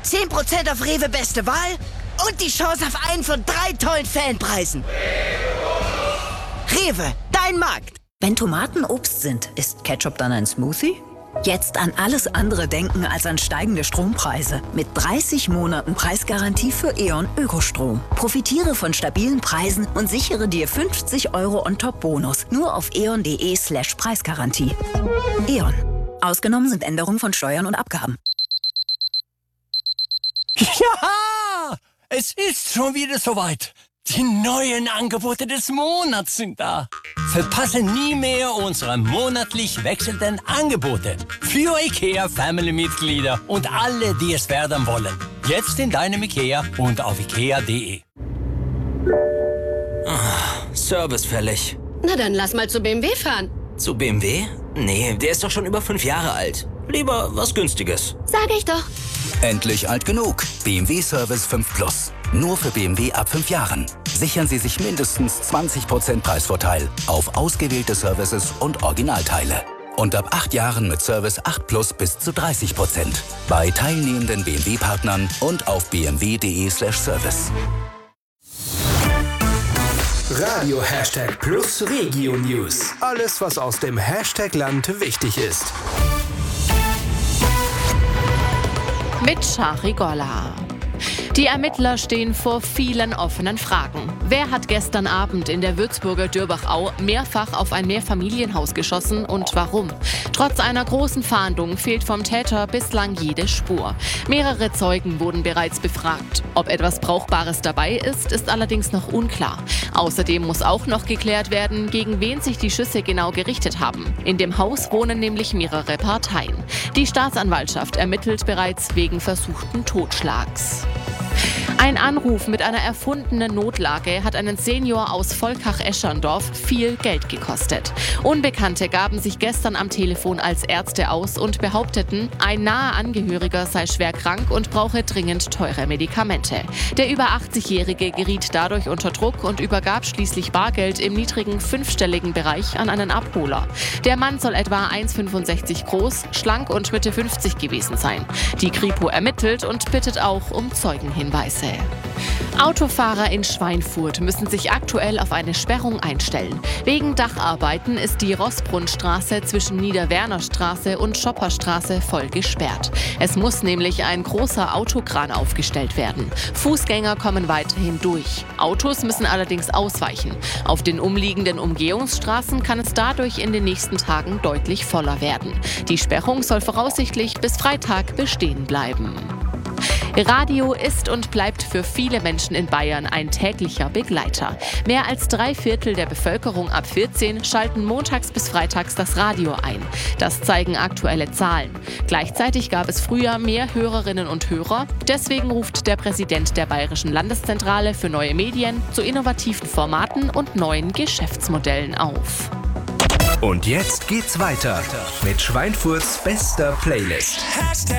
10% auf Rewe Beste Wahl und die Chance auf einen von 3 tollen Fanpreisen. Rewe, dein Markt. Wenn Tomaten Obst sind, ist Ketchup dann ein Smoothie? Jetzt an alles andere denken als an steigende Strompreise. Mit 30 Monaten Preisgarantie für E.ON Ökostrom. Profitiere von stabilen Preisen und sichere dir 50 € on top Bonus. Nur auf eon.de/Preisgarantie. E.ON. Ausgenommen sind Änderungen von Steuern und Abgaben. Ja, es ist schon wieder soweit. Die neuen Angebote des Monats sind da. Verpasse nie mehr unsere monatlich wechselnden Angebote. Für IKEA-Family-Mitglieder und alle, die es werden wollen. Jetzt in deinem IKEA und auf ikea.de. Service fällig. Na dann lass mal zu BMW fahren. Zu BMW? Nee, der ist doch schon über 5 Jahre alt. Lieber was Günstiges. Sag ich doch. Endlich alt genug. BMW Service 5 Plus. Nur für BMW ab 5 Jahren. Sichern Sie sich mindestens 20% Preisvorteil auf ausgewählte Services und Originalteile. Und ab 8 Jahren mit Service 8 Plus bis zu 30%. Bei teilnehmenden BMW-Partnern und auf bmw.de/service. Radio #Plus Regio News. Alles, was aus dem Hashtag-Land wichtig ist. Mit Shari Golla. Die Ermittler stehen vor vielen offenen Fragen. Wer hat gestern Abend in der Würzburger Dürbachau mehrfach auf ein Mehrfamilienhaus geschossen und warum? Trotz einer großen Fahndung fehlt vom Täter bislang jede Spur. Mehrere Zeugen wurden bereits befragt. Ob etwas Brauchbares dabei ist, ist allerdings noch unklar. Außerdem muss auch noch geklärt werden, gegen wen sich die Schüsse genau gerichtet haben. In dem Haus wohnen nämlich mehrere Parteien. Die Staatsanwaltschaft ermittelt bereits wegen versuchten Totschlags. Ein Anruf mit einer erfundenen Notlage hat einen Senior aus Volkach-Escherndorf viel Geld gekostet. Unbekannte gaben sich gestern am Telefon als Ärzte aus und behaupteten, ein naher Angehöriger sei schwer krank und brauche dringend teure Medikamente. Der über 80-Jährige geriet dadurch unter Druck und übergab schließlich Bargeld im niedrigen 5-stelligen Bereich an einen Abholer. Der Mann soll etwa 1,65 groß, schlank und Mitte 50 gewesen sein. Die Kripo ermittelt und bittet auch um Zeugenhinweise. Autofahrer in Schweinfurt müssen sich aktuell auf eine Sperrung einstellen. Wegen Dacharbeiten ist die Rossbrunnstraße zwischen Niederwernerstraße und Schopperstraße voll gesperrt. Es muss nämlich ein großer Autokran aufgestellt werden. Fußgänger kommen weiterhin durch. Autos müssen allerdings ausweichen. Auf den umliegenden Umgehungsstraßen kann es dadurch in den nächsten Tagen deutlich voller werden. Die Sperrung soll voraussichtlich bis Freitag bestehen bleiben. Radio ist und bleibt für viele Menschen in Bayern ein täglicher Begleiter. Mehr als 3/4 der Bevölkerung ab 14 schalten montags bis freitags das Radio ein. Das zeigen aktuelle Zahlen. Gleichzeitig gab es früher mehr Hörerinnen und Hörer. Deswegen ruft der Präsident der Bayerischen Landeszentrale für neue Medien zu innovativen Formaten und neuen Geschäftsmodellen auf. Und jetzt geht's weiter mit Schweinfurts bester Playlist.